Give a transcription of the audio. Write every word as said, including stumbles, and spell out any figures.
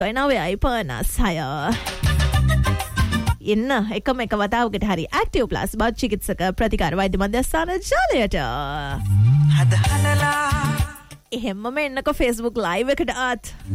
නවයයි පනස් හය. ඉන්න එකම එක වතාවකට හරි ඇක්ටිව් ප්ලස් බත් චිකිත්සක ප්‍රතිකාර වෛද්‍ය මධ්‍යස්ථාන ජාලයට. හද හදලා එහෙම්මම එන්නක ෆේස්බුක් ලයිව් එකට ආත්